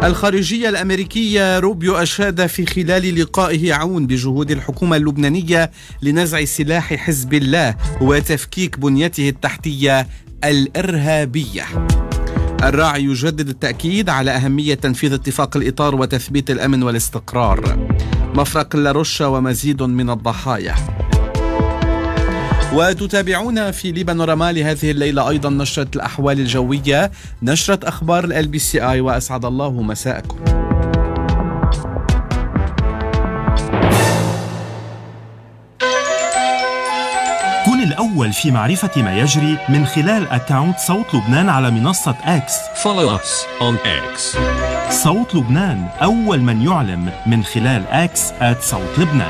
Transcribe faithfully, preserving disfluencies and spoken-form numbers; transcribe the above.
الخارجية الأمريكية روبيو أشاد في خلال لقائه عون بجهود الحكومة اللبنانية لنزع سلاح حزب الله وتفكيك بنيته التحتية الإرهابية. الراعي يجدد التأكيد على أهمية تنفيذ اتفاق الإطار وتثبيت الأمن والاستقرار. مفرق لاروشا ومزيد من الضحايا. وتتابعون في لبنانورما لهذه الليلة أيضا نشرة الأحوال الجوية، نشرة أخبار ال بي سي آي، وأسعد الله مساءكم. كن الأول في معرفة ما يجري من خلال أكاونت صوت لبنان على منصة إكس. Follow us on X. صوت لبنان، أول من يعلم من خلال إكس آت صوت لبنان.